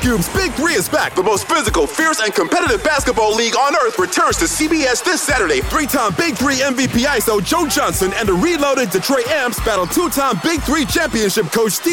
Cube's Big Three is back. The most physical, fierce, and competitive basketball league on earth returns to CBS this Saturday. Three-time Big Three MVP ISO Joe Johnson and the reloaded Detroit Amps battle two-time Big Three championship coach Steve